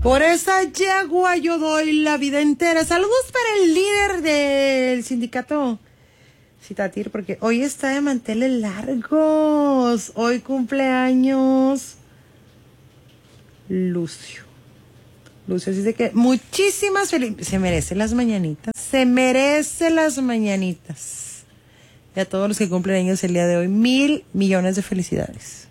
Por esa yegua yo doy la vida entera. Saludos para el líder del sindicato Citatir, porque hoy está de manteles largos. Hoy cumpleaños Lucio. Lucio dice que muchísimas felicidades. Se merece las mañanitas. Se merece las mañanitas. Y a todos los que cumplen años el día de hoy, 1,000 millones de felicidades.